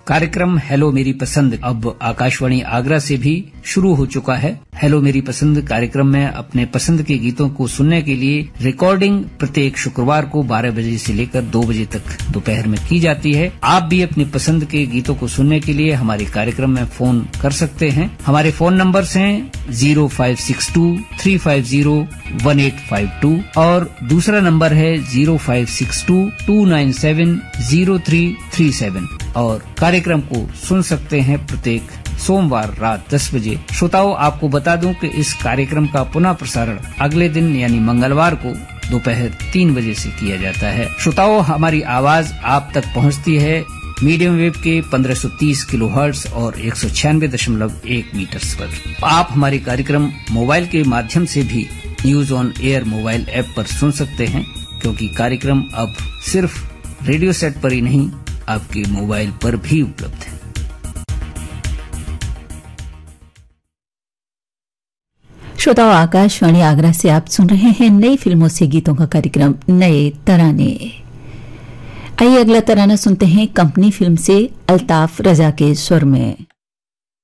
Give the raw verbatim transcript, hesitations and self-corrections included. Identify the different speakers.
Speaker 1: कार्यक्रम हेलो मेरी पसंद अब आकाशवाणी आगरा से भी शुरू हो चुका है। हेलो मेरी पसंद कार्यक्रम में अपने पसंद के गीतों को सुनने के लिए रिकॉर्डिंग प्रत्येक शुक्रवार को बारह बजे से लेकर दो बजे तक दोपहर में की जाती है। आप भी अपनी पसंद के गीतों को सुनने के लिए हमारे कार्यक्रम में फोन कर सकते हैं। हमारे फोन नंबर्स हैं zero five six to three five zero one eight five to और दूसरा नंबर है zero five six to to nine seven zero three three seven और कार्यक्रम को सुन सकते हैं प्रत्येक सोमवार रात दस बजे। श्रोताओं, आपको बता दूं कि इस कार्यक्रम का पुनः प्रसारण अगले दिन यानी मंगलवार को दोपहर तीन बजे से किया जाता है। श्रोताओं, हमारी आवाज आप तक पहुंचती है मीडियम वेव के पंद्रह सौ तीस किलो हर्ट्ज और एक सौ छियानवे दशमलव एक मीटर्स पर। आप हमारे कार्यक्रम मोबाइल के माध्यम से भी news on air mobile app पर सुन सकते हैं, क्योंकि कार्यक्रम अब सिर्फ रेडियो सेट पर ही नहीं आपके मोबाइल पर भी उपलब्ध है।
Speaker 2: श्रोताओं, आकाशवाणी आगरा से आप सुन रहे हैं नई फिल्मों से गीतों का कार्यक्रम नए तराने। आइए अगला तराना सुनते हैं कंपनी फिल्म से अल्ताफ रजा के स्वर में।